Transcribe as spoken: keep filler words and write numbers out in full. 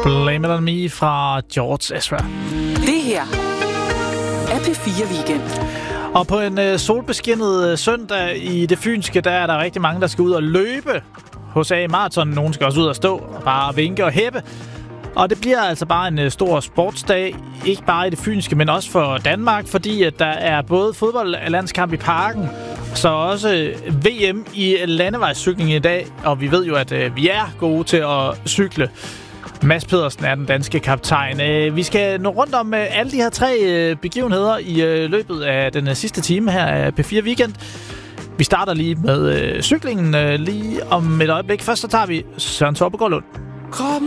Blame It On Me fra George Ezra. Det her er P fire Weekend. Og på en øh, solbeskinnet øh, søndag i det fynske, der er der rigtig mange, der skal ud og løbe. Hos A Marathon, nogen skal også ud og stå og bare vinke og hæppe. Og det bliver altså bare en øh, stor sportsdag, ikke bare i det fynske, men også for Danmark, fordi at der er både fodboldlandskamp i Parken, så også V M i landevejscykling i dag. Og vi ved jo, at øh, vi er gode til at cykle. Mads Pedersen er den danske kaptajn. Vi skal nå rundt om alle de her tre begivenheder i løbet af den sidste time her af P fire Weekend. Vi starter lige med cyklingen lige om et øjeblik. Først så tager vi Søren Torpegaard Lund.